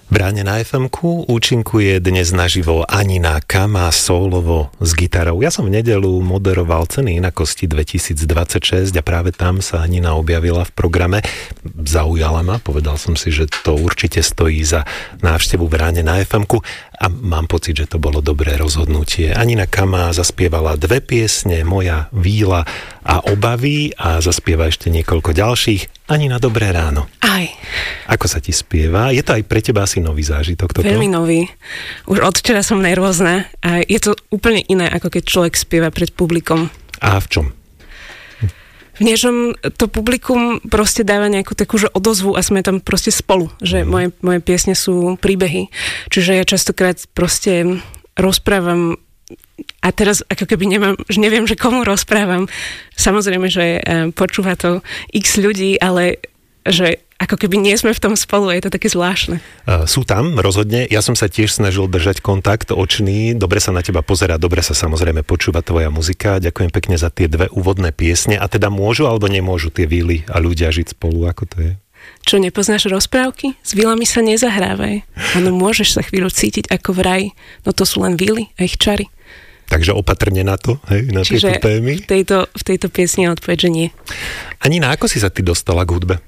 V Ráne na FM-ku účinkuje dnes naživo Anina Kama sólovo s gitarou. Ja som v nedeľu moderoval Ceny inakosti 2026 a práve tam sa Anina objavila v programe. Zaujala ma, povedal som si, že to určite stojí za návštevu v Ráne na FM-ku a mám pocit, že to bolo dobré rozhodnutie. Anina Kama zaspievala 2 piesne, Moja víla a Obavy a zaspieva ešte niekoľko ďalších. Anina, dobré ráno. Aj. Ako sa ti spieva? Je to aj pre teba asi nový zážitok toto? Veľmi nový. Už od včera som nervózna a je to úplne iné, ako keď človek spieva pred publikom. A v čom? V niečom to publikum proste dáva nejakú takú že odozvu a sme tam proste spolu, že moje piesne sú príbehy. Čiže ja častokrát proste rozprávam a teraz ako keby neviem, že komu rozprávam. Samozrejme, že počúva to x ľudí, ale že ako keby nie sme v tom spolu, je to také zvláštne. Sú tam, rozhodne. Ja som sa tiež snažil držať kontakt očný. Dobre sa na teba pozerá, dobre sa samozrejme počúva tvoja muzika. Ďakujem pekne za tie 2 úvodné piesne. A teda môžu alebo nemôžu tie víly a ľudia žiť spolu? Ako to je? Čo, nepoznáš rozprávky? S vílami sa nezahrávaj. Áno, môžeš sa chvíľu cítiť ako v raji. No to sú len víly a ich čary. Takže opatrne na to, hej, na tieto témy. V tejto piesni odpoveď, že nie. Anina, ako si sa ty dostala k hudbe?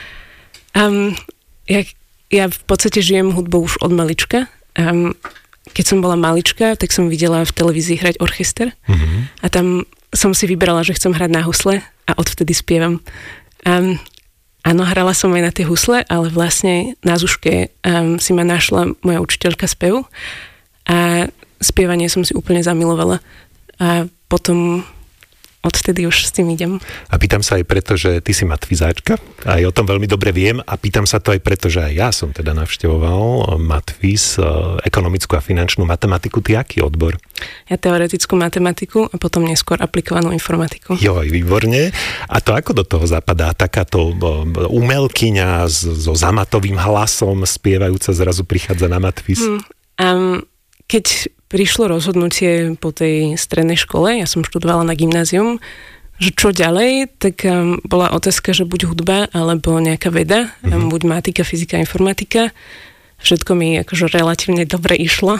Ja v podstate žijem hudbou už od malička. Keď som bola malička, tak som videla v televízii hrať orchester a tam som si vybrala, že chcem hrať na husle a odvtedy spievam. Áno, hrala som aj na tie husle, ale vlastne na Zuške si ma našla moja učiteľka spevu a spievanie som si úplne zamilovala a potom odtedy už s tým idem. A pýtam sa aj preto, že ty si matfizáčka, aj o tom veľmi dobre viem a pýtam sa to aj preto, že aj ja som teda navštevoval matfiz, ekonomickú a finančnú matematiku. Ty aký odbor? Ja teoretickú matematiku a potom neskôr aplikovanú informatiku. Joj, výborne. A to ako do toho zapadá takáto umelkyňa so zamatovým hlasom spievajúca zrazu prichádza na matfiz? Keď prišlo rozhodnutie po tej strednej škole, ja som študovala na gymnázium, že čo ďalej, tak bola otázka, že buď hudba, alebo nejaká veda, buď matika, fyzika, informatika. Všetko mi akože relatívne dobre išlo.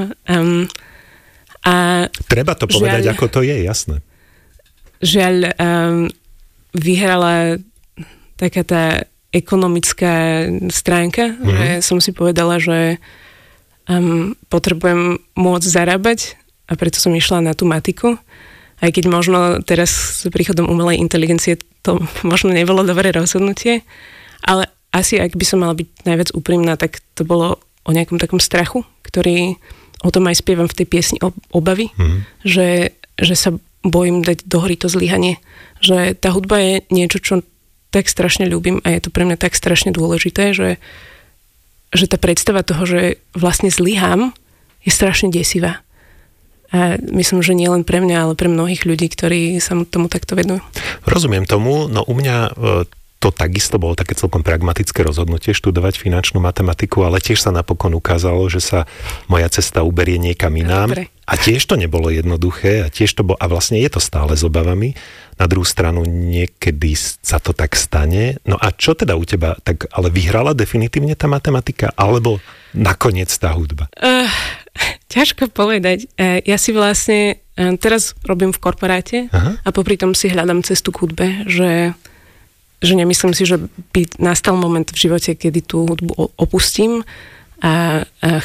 Treba to povedať, ako to je, jasné. Žiaľ, vyhrala taká tá ekonomická stránka, že som si povedala, že potrebujem môcť zarábať a preto som išla na tú matiku. Aj keď možno teraz s príchodom umelej inteligencie to možno nebolo dobré rozhodnutie, ale asi ak by som mala byť najviac úprimná, tak to bolo o nejakom takom strachu, ktorý o tom aj spievam v tej piesni Obavy, že sa bojím dať do hry to zlyhanie. Že tá hudba je niečo, čo tak strašne ľúbim a je to pre mňa tak strašne dôležité, že tá predstava toho, že vlastne zlyhám, je strašne desivá. A myslím, že nie len pre mňa, ale pre mnohých ľudí, ktorí sa tomu takto venujú. Rozumiem tomu, no u mňa to takisto bolo také celkom pragmatické rozhodnutie študovať finančnú matematiku, ale tiež sa napokon ukázalo, že sa moja cesta uberie niekam inám. Dobre. A tiež to nebolo jednoduché a vlastne je to stále s obavami. Na druhú stranu niekedy sa to tak stane. No a čo teda u teba? Tak ale vyhrala definitívne tá matematika? Alebo nakoniec tá hudba? Ťažko povedať. Ja si vlastne teraz robím v korporáte a popri tom si hľadám cestu k hudbe, že nemyslím si, že by nastal moment v živote, kedy tú hudbu opustím a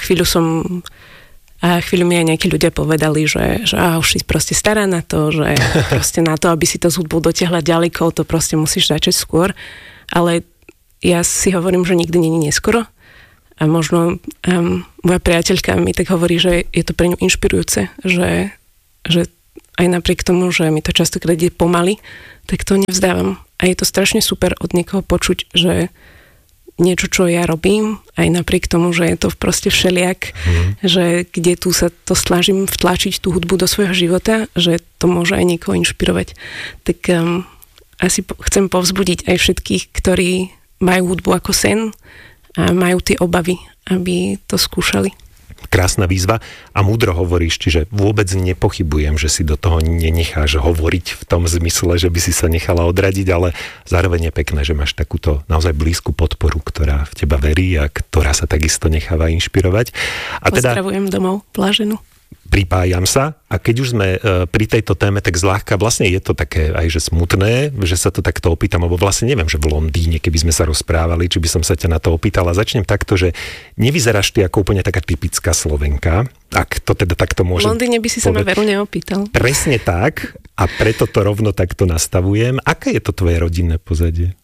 chvíľu mi aj nejakí ľudia povedali, že už si proste stará na to, že proste na to, aby si to s hudbou dotiahla ďaleko, to proste musíš začať skôr. Ale ja si hovorím, že nikdy nie je neskoro. A možno moja priateľka mi tak hovorí, že je to pre ňu inšpirujúce, že aj napriek tomu, že mi to častokrát ide pomaly, tak to nevzdávam. A je to strašne super od niekoho počuť, že niečo, čo ja robím, aj napriek tomu, že je to proste všeliak, že kde tu sa to snažím vtlačiť tú hudbu do svojho života, že to môže aj niekoho inšpirovať. Tak asi chcem povzbudiť aj všetkých, ktorí majú hudbu ako sen a majú tie obavy, aby to skúšali. krásna výzva a múdro hovoríš, čiže vôbec nepochybujem, že si do toho nenecháš hovoriť v tom zmysle, že by si sa nechala odradiť, ale zároveň je pekné, že máš takúto naozaj blízku podporu, ktorá v teba verí a ktorá sa takisto necháva inšpirovať. A pozdravujem domov, Blaženú. Pripájam sa a keď už sme pri tejto téme, tak zľahka vlastne je to také aj že smutné, že sa to takto opýtam, lebo vlastne neviem, že v Londýne, keby sme sa rozprávali, či by som sa ťa na to opýtala. Začnem takto, že nevyzeráš ty ako úplne taká typická Slovenka, ak to teda takto môžem. V Londýne by si sa ma veru neopýtal. Presne tak a preto to rovno takto nastavujem. Aké je to tvoje rodinné pozadie?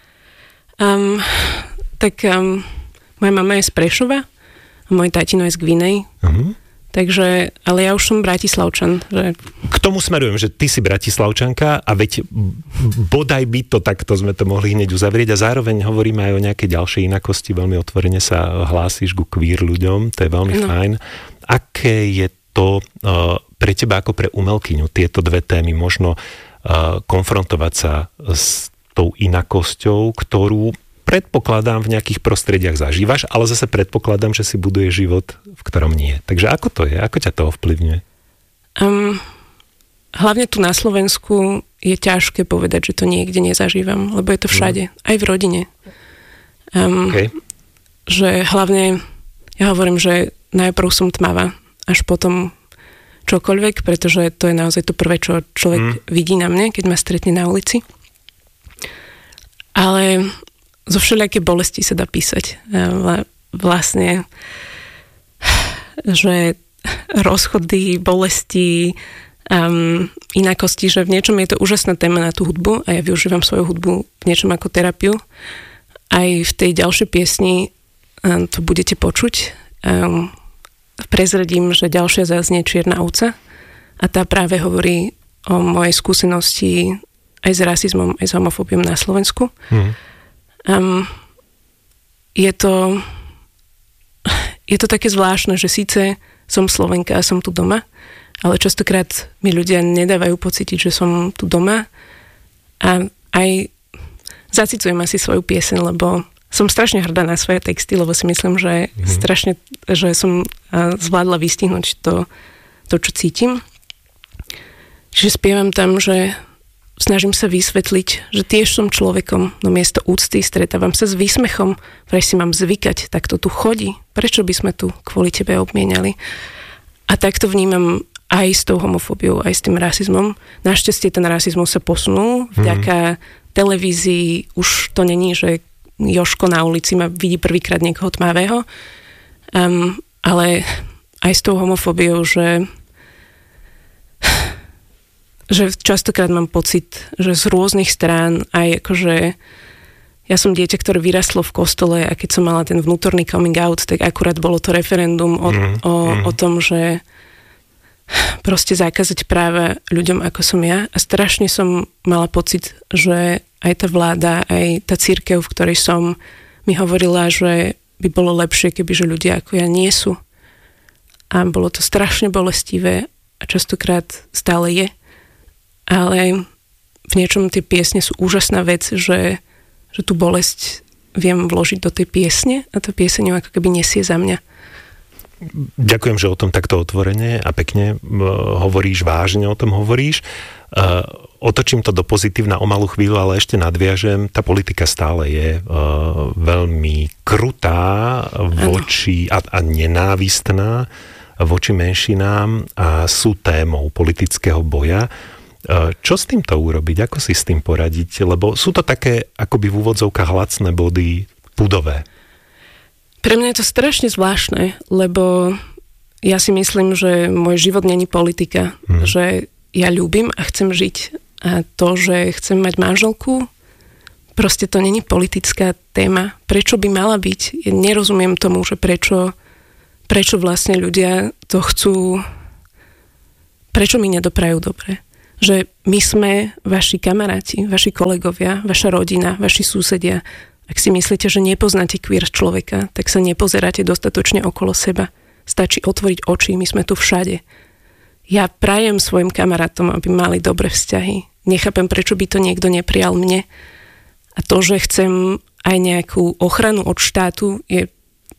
Moja mama je z Prešova a môj tatino je z Gvinej. Takže, ale ja už som Bratislavčan. Že... K tomu smerujem, že ty si Bratislavčanka a veď bodaj by to takto sme to mohli hneď uzavrieť a zároveň hovoríme aj o nejakej ďalšej inakosti, veľmi otvorene sa hlásíš ku queer ľuďom, to je veľmi fajn. Aké je to pre teba ako pre umelkyňu, tieto dve témy, možno konfrontovať sa s tou inakosťou, ktorú predpokladám v nejakých prostrediach zažívaš, ale zase predpokladám, že si buduje život, v ktorom nie. Takže ako to je? Ako ťa to ovplyvňuje? Hlavne tu na Slovensku je ťažké povedať, že to niekde nezažívam, lebo je to všade. Aj v rodine. Že hlavne, ja hovorím, že najprv som tmavá, až potom čokoľvek, pretože to je naozaj to prvé, čo človek vidí na mne, keď ma stretne na ulici. Ale zo všelijaké bolesti sa dá písať. Vlastne, že rozchody, bolesti, inakosti, že v niečom je to úžasná téma na tú hudbu a ja využívam svoju hudbu v niečom ako terapiu. Aj v tej ďalšej piesni to budete počuť. Prezradím, že ďalšia zaznie Čierna ovca a tá práve hovorí o mojej skúsenosti aj s rasizmom, aj s homofóbiom na Slovensku. Je to také zvláštne, že síce som Slovenka a som tu doma, ale častokrát mi ľudia nedávajú pocítiť, že som tu doma a aj zacicujem asi svoju pieseň, lebo som strašne hrdá na svoje texty, lebo si myslím, že že som zvládla vystihnúť to, čo cítim. Čiže spievam tam, že snažím sa vysvetliť, že tiež som človekom, no miesto úcty stretávam sa s výsmechom, prečo si mám zvykať, tak to tu chodí, prečo by sme tu kvôli tebe obmieniali. A tak to vnímam aj s tou homofóbiou, aj s tým rasizmom. Našťastie ten rasizmus sa posunul, vďaka televízii už to není, že Jožko na ulici ma vidí prvýkrát niekoho tmavého, ale aj s tou homofóbiou, že častokrát mám pocit, že z rôznych strán, aj akože ja som dieťa, ktoré vyrastlo v kostole a keď som mala ten vnútorný coming out, tak akurát bolo to referendum o tom, že proste zakázať práva ľuďom ako som ja a strašne som mala pocit, že aj tá vláda, aj tá cirkev, v ktorej som, mi hovorila, že by bolo lepšie, kebyže ľudia ako ja nie sú. A bolo to strašne bolestivé a častokrát stále je. Ale v niečom tie piesne sú úžasná vec, že tú bolesť viem vložiť do tej piesne a tá pieseň ju ako keby nesie za mňa. Ďakujem, že o tom takto otvorene a pekne hovoríš, vážne o tom hovoríš. Otočím to do pozitívna o malú chvíľu, ale ešte nadviažem. Tá politika stále je veľmi krutá voči a nenávistná voči menšinám a sú témou politického boja. Čo s týmto urobiť? Ako si s tým poradiť? Lebo sú to také akoby v úvodzovkách lacné body pudové. Pre mňa je to strašne zvláštne, lebo ja si myslím, že môj život není politika. Že ja ľúbim a chcem žiť. A to, že chcem mať manželku, proste to není politická téma. Prečo by mala byť? Ja nerozumiem tomu, že prečo vlastne ľudia to chcú, prečo mi nedoprajú dobre. Že my sme vaši kamaráti, vaši kolegovia, vaša rodina, vaši susedia. Ak si myslíte, že nepoznáte queer človeka, tak sa nepozeráte dostatočne okolo seba. Stačí otvoriť oči, my sme tu všade. Ja prajem svojim kamarátom, aby mali dobré vzťahy. Nechápem, prečo by to niekto neprijal mne. A to, že chcem aj nejakú ochranu od štátu, je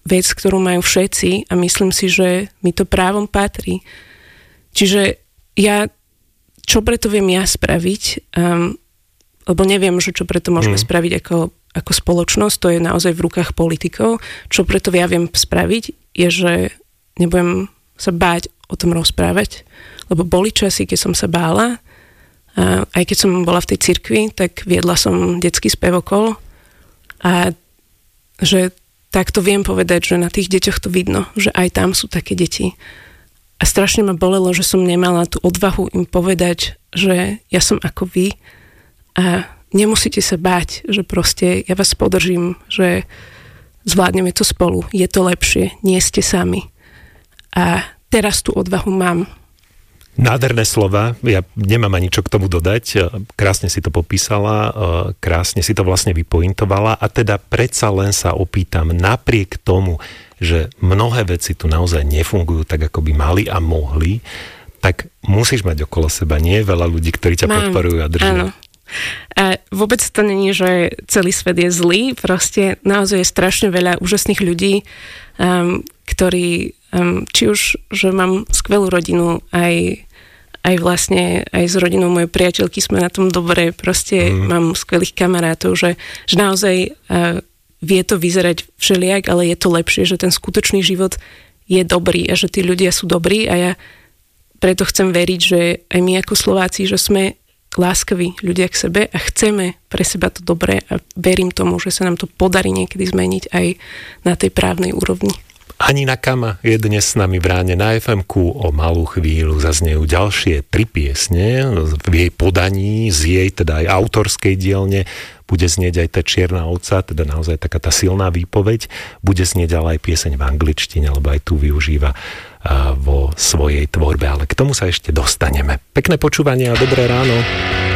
vec, ktorú majú všetci a myslím si, že mi to právom patrí. Čiže ja, čo preto viem ja spraviť, lebo neviem, že čo preto môžeme spraviť ako spoločnosť, to je naozaj v rukách politikov. Čo preto ja viem spraviť, je, že nebudem sa báť o tom rozprávať, lebo boli časy, keď som sa bála, aj keď som bola v tej cirkvi, tak viedla som detský spevokol a že takto viem povedať, že na tých deťoch to vidno, že aj tam sú také deti. A strašne ma bolelo, že som nemala tú odvahu im povedať, že ja som ako vy a nemusíte sa báť, že proste ja vás podržím, že zvládneme to spolu, je to lepšie, nie ste sami. A teraz tú odvahu mám. Nádherné slova, ja nemám ani čo k tomu dodať, krásne si to popísala, krásne si to vlastne vypointovala a teda predsa len sa opýtam, napriek tomu, že mnohé veci tu naozaj nefungujú tak, ako by mali a mohli, tak musíš mať okolo seba nie veľa ľudí, ktorí ťa podporujú a držia. Áno. A vôbec to není, že celý svet je zlý, proste naozaj je strašne veľa úžasných ľudí, ktorí či už, že mám skvelú rodinu, aj vlastne aj s rodinou mojej priateľky sme na tom dobre, proste mám skvelých kamarátov, že naozaj vie to vyzerať všelijak, ale je to lepšie, že ten skutočný život je dobrý a že tí ľudia sú dobrí a ja preto chcem veriť, že aj my ako Slováci, že sme láskaví ľudia k sebe a chceme pre seba to dobré a verím tomu, že sa nám to podarí niekedy zmeniť aj na tej právnej úrovni. Anina Kama je dnes s nami v Ráne na FM-ku. O malú chvíľu zaznejú ďalšie 3 piesne v jej podaní, z jej teda aj autorskej dielne. Bude znieť aj tá Čierna ovca, teda naozaj taká tá silná výpoveď. Bude znieť ale aj pieseň v angličtine, lebo aj tu využíva vo svojej tvorbe. Ale k tomu sa ešte dostaneme. Pekné počúvanie a dobré ráno.